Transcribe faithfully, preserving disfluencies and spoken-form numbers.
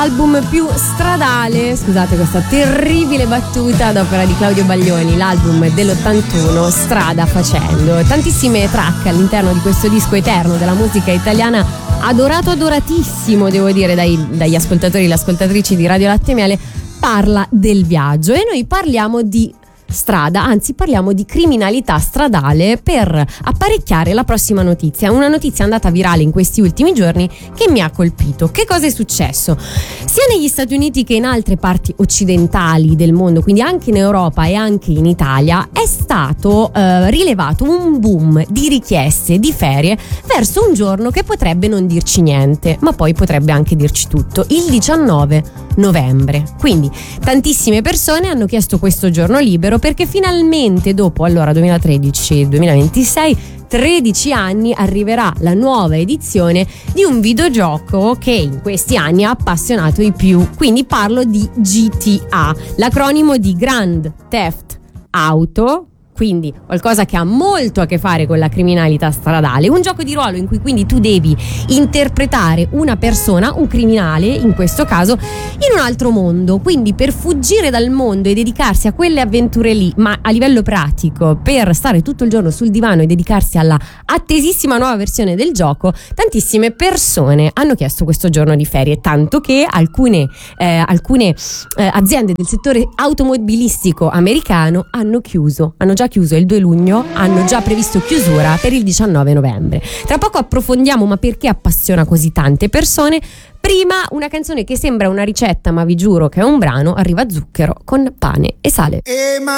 l'album più stradale, scusate questa terribile battuta ad opera di Claudio Baglioni, l'album dell'ottantuno, Strada Facendo. Tantissime track all'interno di questo disco eterno della musica italiana, adorato, adoratissimo, devo dire, dai, dagli ascoltatori e le ascoltatrici di Radio Latte e Miele. Parla del viaggio e noi parliamo di strada, anzi parliamo di criminalità stradale per apparecchiare la prossima notizia, una notizia andata virale in questi ultimi giorni che mi ha colpito. Che cosa è successo? Sia negli Stati Uniti che in altre parti occidentali del mondo, quindi anche in Europa e anche in Italia, è stato eh, rilevato un boom di richieste di ferie verso un giorno che potrebbe non dirci niente, ma poi potrebbe anche dirci tutto, il diciannove novembre. Quindi tantissime persone hanno chiesto questo giorno libero perché finalmente dopo allora duemilatredici duemilaventisei tredici anni arriverà la nuova edizione di un videogioco che in questi anni ha appassionato i più. Quindi parlo di G T A, l'acronimo di Grand Theft Auto, quindi qualcosa che ha molto a che fare con la criminalità stradale, un gioco di ruolo in cui quindi tu devi interpretare una persona, un criminale in questo caso, in un altro mondo. Quindi per fuggire dal mondo e dedicarsi a quelle avventure lì, ma a livello pratico, per stare tutto il giorno sul divano e dedicarsi alla attesissima nuova versione del gioco, tantissime persone hanno chiesto questo giorno di ferie, tanto che alcune, eh, alcune eh, aziende del settore automobilistico americano hanno chiuso, hanno già chiuso il due luglio, hanno già previsto chiusura per il diciannove novembre. Tra poco approfondiamo ma perché appassiona così tante persone. Prima una canzone che sembra una ricetta ma vi giuro che è un brano, arriva Zucchero con Pane e Sale.